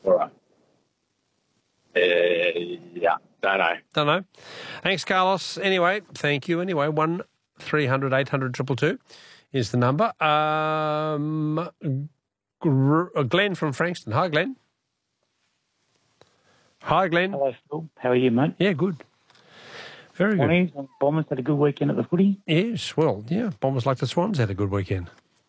All right. Yeah, don't know. Don't know. Thanks, Carlos. Anyway, thank you. Anyway, 1300 800 222 is the number. Glenn from Frankston. Hi, Glenn. Hi, Glenn. Hello, Phil. How are you, mate? Yeah, good. Very good. Bombers had a good weekend at the footy. Yes, well, yeah. Bombers like the Swans had a good weekend.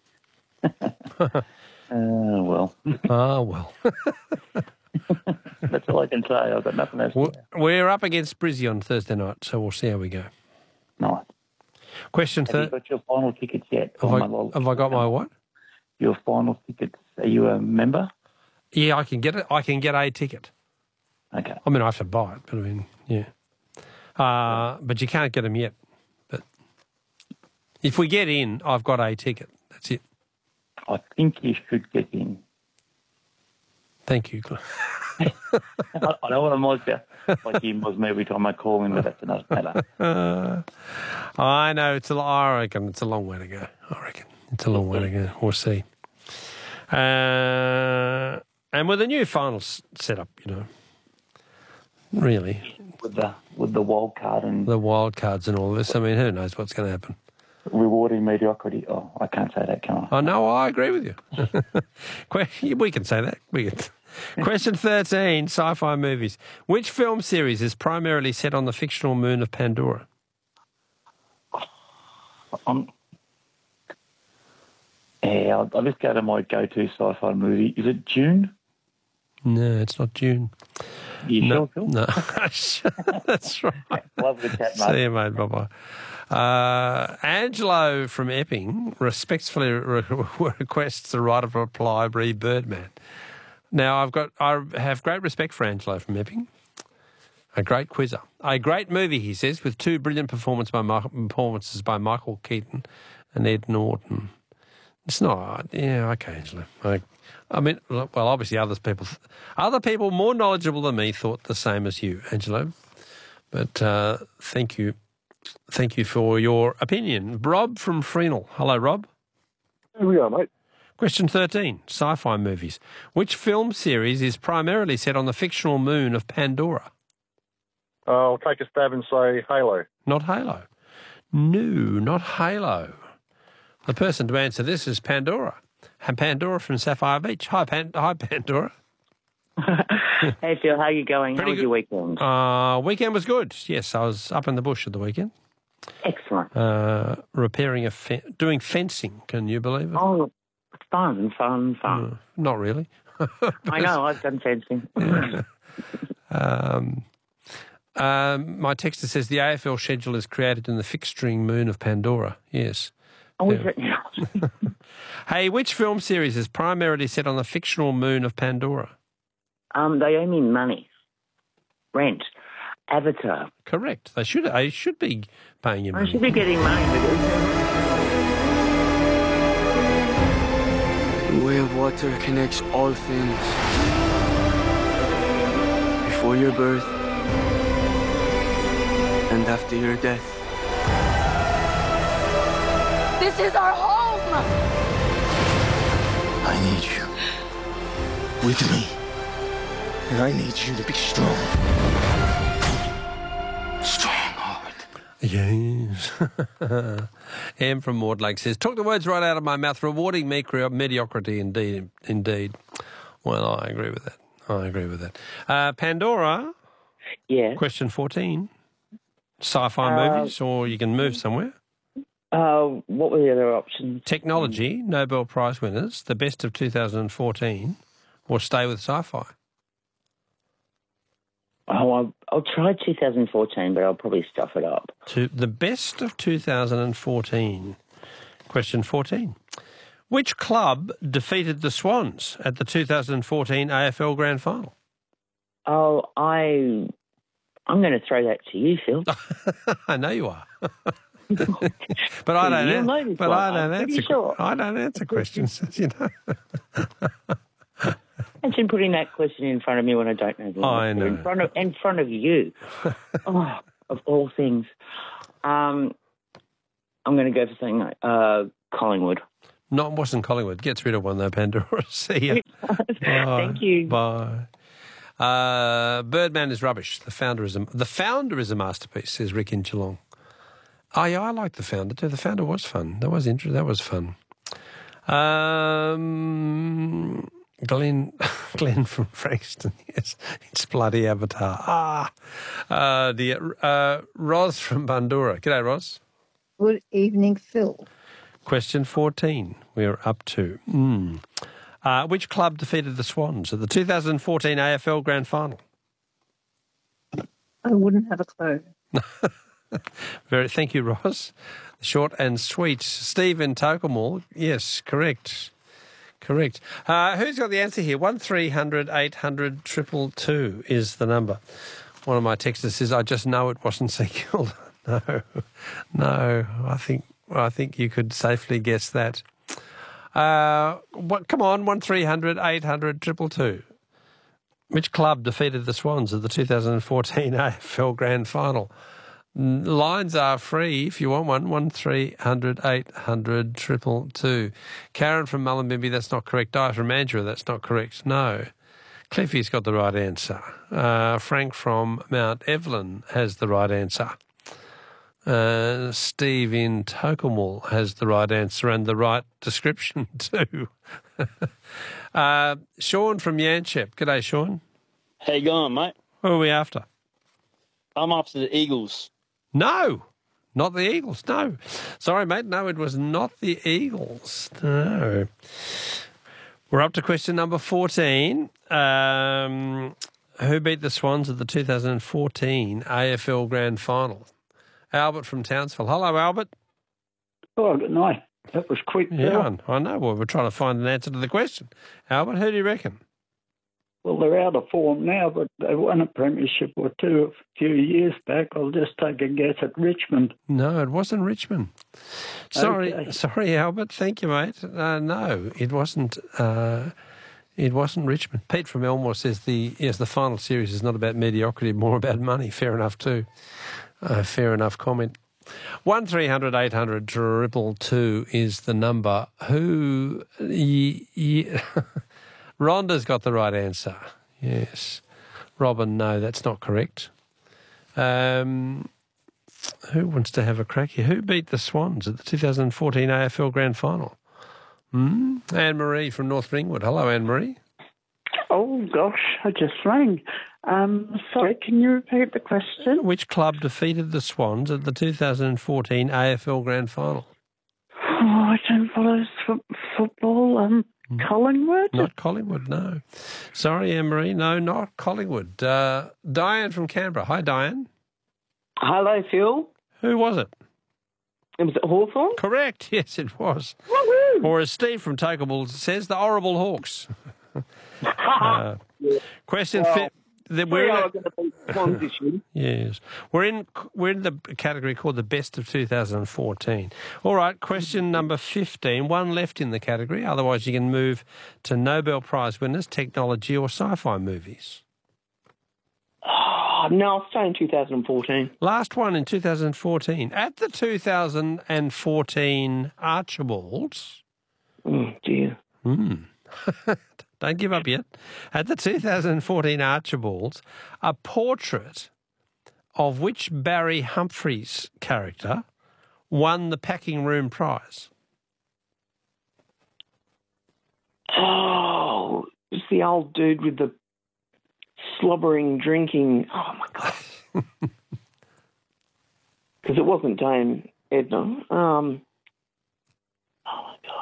Well. Ah, well. That's all I can say. I've got nothing else to say. We're up against Brizzy on Thursday night, so we'll see how we go. Nice. Question Have you got your final tickets yet? Have I got my what? Your final tickets. Are you a member? Yeah, I can get it. I can get a ticket. Okay. I mean, I have to buy it, but I mean, yeah. But you can't get them yet. But if we get in, I've got a ticket. That's it. I think you should get in. Thank you, Glenn. I don't want to mock you like you was me every time I call him, but that's another matter. I know. I reckon it's a long way to go. I reckon it's a long way to go. We'll see. And with the new finals set up, really. With the wild card and the wild cards and all this. I mean, who knows what's going to happen? Rewarding mediocrity. Oh, I can't say that, can I? Oh, no, I agree with you. We can say that. Question 13, sci-fi movies. Which film series is primarily set on the fictional moon of Pandora? I'll just go to my go-to sci-fi movie. Is it Dune? No, it's not Dune. You sure, Phil? No. That's right. Love the chat, mate. See you, mate. Bye-bye. Angelo from Epping respectfully requests the right of reply, re Birdman. Now, I have great respect for Angelo from Epping. A great quizzer. A great movie, he says, with two brilliant performances by Michael Keaton and Ed Norton. It's not. Yeah, okay, Angelo. I mean, well, obviously other people more knowledgeable than me thought the same as you, Angelo. But thank you. Thank you for your opinion. Rob from Freenall. Hello, Rob. Here we are, mate. Question 13, sci-fi movies. Which film series is primarily set on the fictional moon of Pandora? I'll take a stab and say Halo. Not Halo. No, not Halo. The person to answer this is Pandora. And Pandora from Sapphire Beach. Hi, Pandora. Hey, Phil, how are you going? Pretty how was your weekend? Weekend was good. Yes, I was up in the bush at the weekend. Excellent. Repairing doing fencing. Can you believe it? Oh, fun. Not really. I know, I've done fencing. My texter says the AFL schedule is created in the fixturing moon of Pandora. Yes. Oh, is it now? Hey, which film series is primarily set on the fictional moon of Pandora? They owe me money. Rent. Avatar. Correct. They should be paying you money. I should be getting money. The way of water connects all things. Before your birth and after your death. This is our home! I need you with me. And I need you to be strong. Strong-hearted. Yes. Em from Mortlake says, took the words right out of my mouth, rewarding mediocrity indeed. Well, I agree with that. Pandora. Yeah. Question 14. Sci-fi movies, or you can move somewhere. What were the other options? Technology, Nobel Prize winners, the best of 2014, or stay with sci-fi. Oh, I'll try 2014, but I'll probably stuff it up. To the best of 2014. Question 14. Which club defeated the Swans at the 2014 AFL Grand Final? Oh, I'm going to throw that to you, Phil. I know you are. But I don't answer questions, you know. Imagine putting that question in front of me when I don't know the answer. I know. In front of you. Oh, of all things. I'm going to go for something like Collingwood. No, it wasn't Collingwood. Gets rid of one though, Pandora. See ya. Thank you. Bye. Birdman is rubbish. The founder is a masterpiece, says Rick in Geelong. Oh, yeah, I like The Founder too. The Founder was fun. That was interesting. That was fun. Glenn from Frankston. Yes, it's bloody Avatar. Roz from Bundoora. G'day, Roz. Good evening, Phil. Question 14. We're up to. Which club defeated the Swans at the 2014 AFL Grand Final? I wouldn't have a clue. Thank you, Ross. Short and sweet. Steve in Tocumwal. Yes, correct. Who's got the answer here? 1300 800 222 is the number. One of my texters says, I just know it wasn't Seagull. No. I think you could safely guess that. Come on, 1300 800 222. Which club defeated the Swans at the 2014 AFL Grand Final? Lines are free if you want one. 1300 800 222. Karen from Mullumbimby, that's not correct. Di from Mandurah, that's not correct. No. Cliffy's got the right answer. Frank from Mount Evelyn has the right answer. Steve in Tocumwal has the right answer and the right description too. Sean from Yanchep. G'day, Sean. How you going, mate? Who are we after? I'm after the Eagles. No, not the Eagles, no. Sorry, mate, no, it was not the Eagles, no. We're up to question number 14. Who beat the Swans at the 2014 AFL Grand Final? Albert from Townsville. Hello, Albert. Oh, good night. That was quick. Yeah, I know. Well, we're trying to find an answer to the question. Albert, who do you reckon? Well, they're out of form now, but they won a premiership or two a few years back. I'll just take a guess at Richmond. No, it wasn't Richmond. Sorry, Okay. Sorry, Albert. Thank you, mate. No, it wasn't. It wasn't Richmond. Pete from Elmore says the final series is not about mediocrity, more about money. Fair enough too. Fair enough comment. 1300 800 222 is the number. Who? Rhonda's got the right answer. Yes. Robin, no, that's not correct. Who wants to have a crack here? Who beat the Swans at the 2014 AFL Grand Final? Anne-Marie from North Ringwood. Hello, Anne-Marie. Oh, gosh, I just rang. Sorry, can you repeat the question? Which club defeated the Swans at the 2014 AFL Grand Final? Oh, I don't follow football. Collingwood? Not Collingwood, no. Sorry, Anne-Marie, no, not Collingwood. Diane from Canberra. Hi, Diane. Hello, Phil. Who was it? Was it Hawthorn? Correct, yes, it was. Woo-hoo! Or as Steve from Tocumwal says, the Horrible Hawks. Question fit. Yes, we're in the category called the best of 2014. All right, question number 15. One left in the category. Otherwise, you can move to Nobel Prize winners, technology, or sci-fi movies. Oh, no, I'll stay in 2014. Last one in 2014 at the 2014 Archibalds. Oh dear. Don't give up yet. At the 2014 Archibalds, a portrait of which Barry Humphries character won the Packing Room Prize? Oh, it's the old dude with the slobbering, drinking. Oh, my God. Because it wasn't Dame Edna. Oh, my God.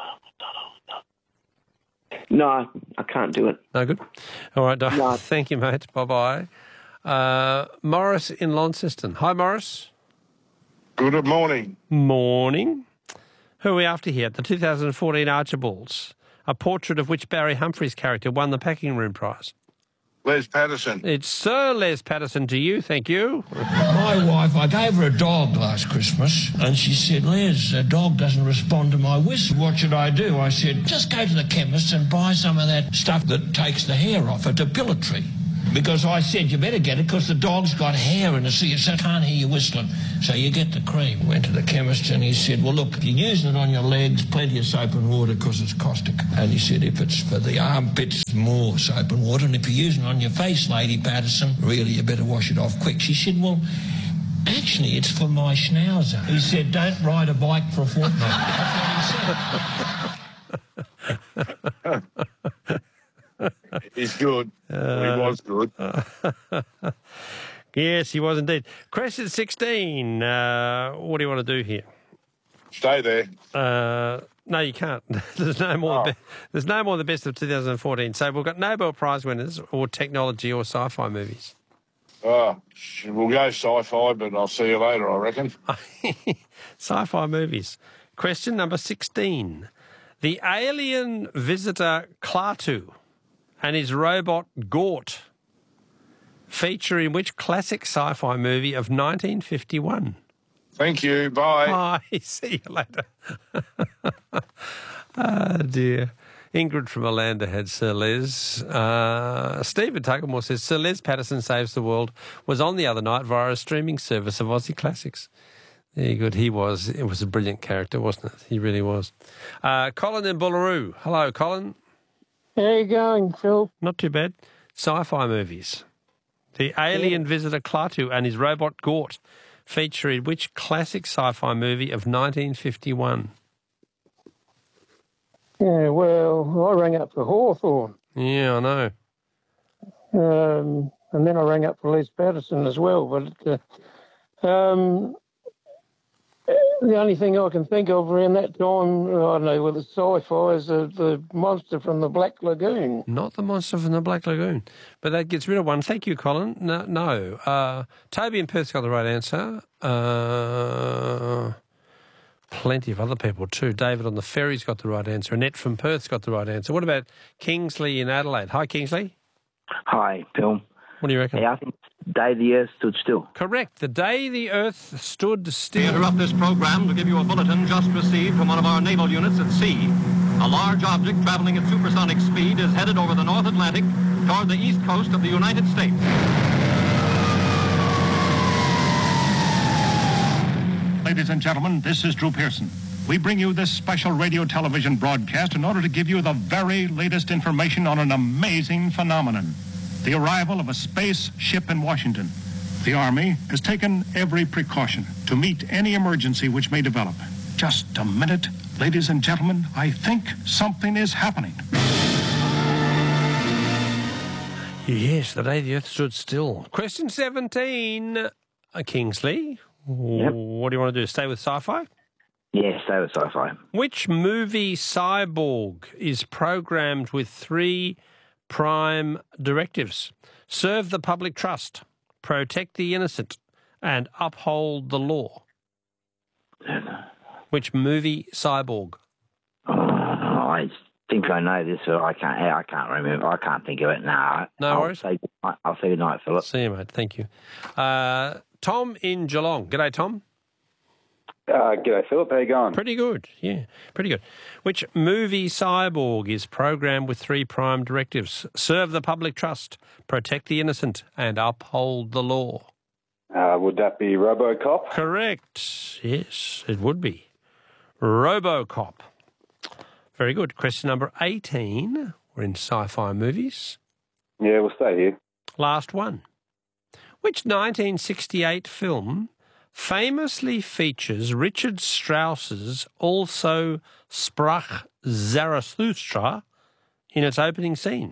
No, I can't do it. No good? All right, No. Thank you, mate. Bye-bye. Morris in Launceston. Hi, Morris. Good morning. Morning. Who are we after here? The 2014 Archibalds, a portrait of which Barry Humphries' character won the Packing Room Prize. Les Patterson. It's Sir Les Patterson to you, thank you. My wife, I gave her a dog last Christmas, and she said, Les, a dog doesn't respond to my whistle. What should I do? I said, just go to the chemist and buy some of that stuff that takes the hair off, a depilatory. because I said, you better get it because the dog's got hair in the sea. So I can't hear you whistling. So you get the cream. Went to the chemist and he said, well, look, if you're using it on your legs, plenty of soap and water because it's caustic. And he said, if it's for the armpits, more soap and water. And if you're using it on your face, Lady Patterson, really, you better wash it off quick. She said, well, actually, it's for my schnauzer. He said, don't ride a bike for a fortnight. That's what he said. He's good. He was good. Yes, he was indeed. Question 16. What do you want to do here? Stay there. No, you can't. There's no more. There's no more the best of 2014. So we've got Nobel Prize winners or technology or sci-fi movies. We'll go sci-fi, but I'll see you later, I reckon. Sci-fi movies. Question number 16. The alien visitor Klaatu and his robot Gort feature in which classic sci-fi movie of 1951? Thank you. Bye. Bye. See you later. Oh, dear. Ingrid from Orlando had Sir Les. Stephen Tuckamore says, Sir Les Patterson Saves the World was on the other night via a streaming service of Aussie Classics. Very good. He was. It was a brilliant character, wasn't it? He really was. Colin in Bullaroo. Hello, Colin. How you going, Phil? Not too bad. Sci-fi movies. The alien visitor Klaatu and his robot Gort feature in which classic sci-fi movie of 1951? Yeah, well, I rang up for Hawthorne. Yeah, I know. And then I rang up for Les Patterson as well. But the only thing I can think of around that time, I don't know, with the sci-fi is the monster from the Black Lagoon. Not the monster from the Black Lagoon. But that gets rid of one. Thank you, Colin. No. Toby in Perth's got the right answer. Plenty of other people too. David on the ferry's got the right answer. Annette from Perth's got the right answer. What about Kingsley in Adelaide? Hi, Kingsley. Hi, Phil. What do you reckon? Yeah, I think the day the Earth stood still. Correct. The day the Earth stood still. We interrupt this program to give you a bulletin just received from one of our naval units at sea. A large object traveling at supersonic speed is headed over the North Atlantic toward the east coast of the United States. Ladies and gentlemen, this is Drew Pearson. We bring you this special radio television broadcast in order to give you the very latest information on an amazing phenomenon. The arrival of a space ship in Washington. The Army has taken every precaution to meet any emergency which may develop. Just a minute, ladies and gentlemen, I think something is happening. Yes, the day the Earth stood still. Question 17, Kingsley. Yep. What do you want to do? Stay with sci-fi? Yeah, stay with sci-fi. Which movie cyborg is programmed with 3 prime directives? Serve the public trust, protect the innocent, and uphold the law. Which movie cyborg? I think I know this, but I can't remember. I can't think of it now. No worries. I'll say good night, Philip. See you, mate. Thank you. Tom in Geelong. G'day, Tom. G'day, Philip. How you going? Pretty good, yeah, pretty good. Which movie cyborg is programmed with 3 prime directives? Serve the public trust, protect the innocent, and uphold the law. Would that be RoboCop? Correct. Yes, it would be. RoboCop. Very good. Question number 18. We're in sci-fi movies. Yeah, we'll stay here. Last one. Which 1968 film famously features Richard Strauss's Also Sprach Zarathustra in its opening scene?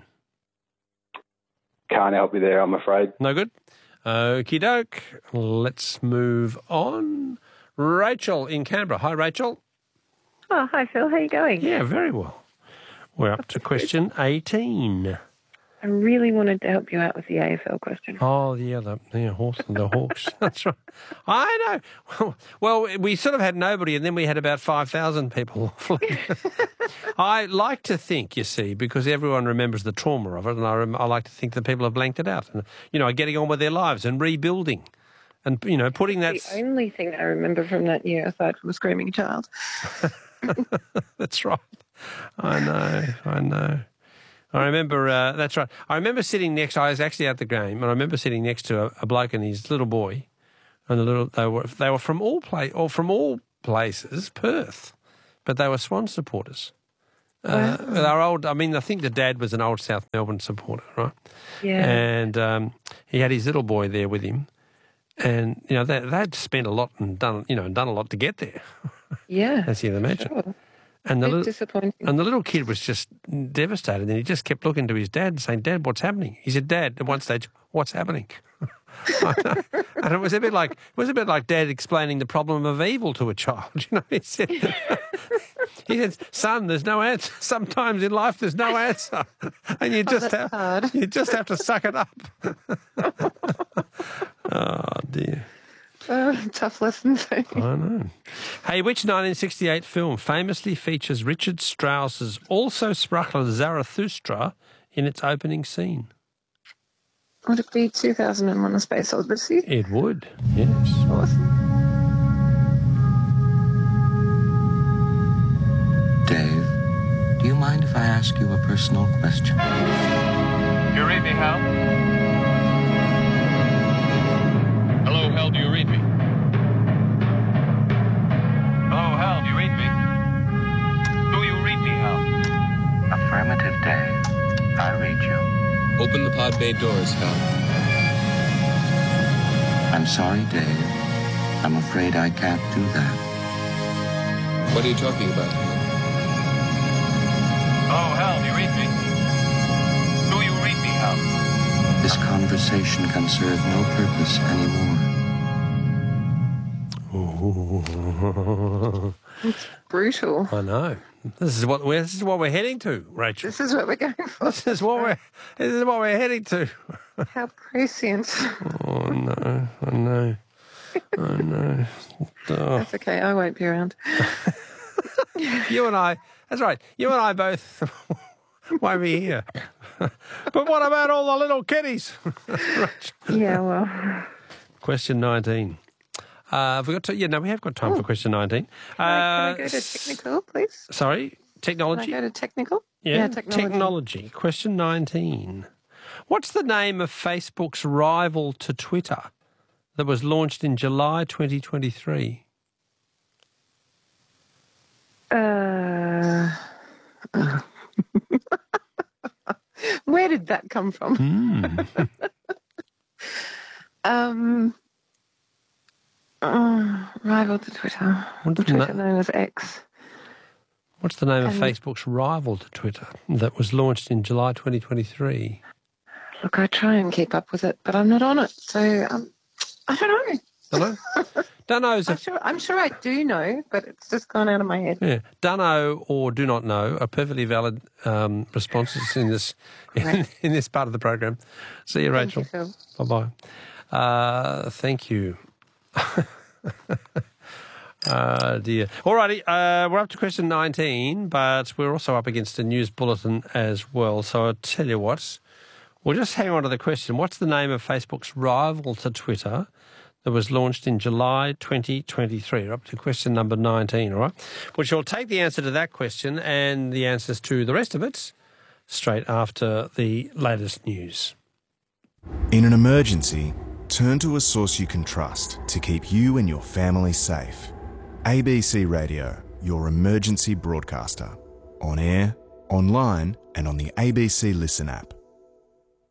Can't help you there, I'm afraid. No good? Okie doke. Let's move on. Rachel in Canberra. Hi, Rachel. Oh, hi, Phil. How are you going? Yeah, very well. We're up to question 18. I really wanted to help you out with the AFL question. Oh, yeah, the horse and the Hawks. That's right. I know. Well, we sort of had nobody, and then we had about 5,000 people. I like to think, you see, because everyone remembers the trauma of it, and I like to think that people have blanked it out and, getting on with their lives and rebuilding and, putting that... The only thing I remember from that year, aside from a screaming child. That's right. I know. I remember, that's right. I remember sitting next, I was actually at the game, and I remember sitting next to a bloke and his little boy, and they were from all places, Perth, but they were Swan supporters. They were old. I mean, I think the dad was an old South Melbourne supporter, right? Yeah. And he had his little boy there with him, and they'd spent a lot and done a lot to get there. Yeah. As you'd imagine. Sure. And the disappointing. And the little kid was just devastated. And he just kept looking to his dad and saying, "Dad, what's happening?" He said, "Dad," at one stage, "what's happening?" And it was a bit like Dad explaining the problem of evil to a child. He said, "Son, there's no answer. Sometimes in life there's no answer, and you just have to suck it up." Oh dear. Tough lessons. I know. Hey, which 1968 film famously features Richard Strauss's Also Sprach Zarathustra in its opening scene? Would it be 2001: A Space Odyssey? It would, yes. Awesome. Dave, do you mind if I ask you a personal question? You read me, Hal? Hello, Hal, do you read me? Hello, Hal, do you read me? Do you read me, Hal? Affirmative, Dave. I read you. Open the pod bay doors, Hal. I'm sorry, Dave. I'm afraid I can't do that. What are you talking about, Hal? Hello, Hal, do you read me? Do you read me, Hal? This conversation can serve no purpose anymore. It's brutal. I know. This is what we're heading to, Rachel. This is what we're going for. This is what we're heading to. How prescient. Oh no! I know. Oh. That's okay. I won't be around. You and I. That's right. You and I both won't be here. But what about all the little kiddies? Yeah. Well. Question 19. Have we got to? Yeah, no, we have got time for question 19. Can I go to technical, please? Sorry, technology? Can I go to technical? Yeah, technology. Question 19. What's the name of Facebook's rival to Twitter that was launched in July 2023? Where did that come from? Rival to Twitter. Twitter known as X. What's the name of Facebook's rival to Twitter that was launched in July 2023? Look, I try and keep up with it, but I'm not on it, so I don't know. Don't know. I'm sure I do know, but it's just gone out of my head. Yeah, don't know or do not know are perfectly valid responses in this in this part of the program. See you, Rachel. Thank you, Phil. Bye-bye. Thank you. Dear. Alrighty, we're up to question 19, but we're also up against a news bulletin as well. So I'll tell you what, we'll just hang on to the question. What's the name of Facebook's rival to Twitter that was launched in July 2023? We're up to question number 19, all right? Which will take the answer to that question and the answers to the rest of it straight after the latest news. In an emergency, turn to a source you can trust to keep you and your family safe. ABC Radio, your emergency broadcaster. On air, online and on the ABC Listen app.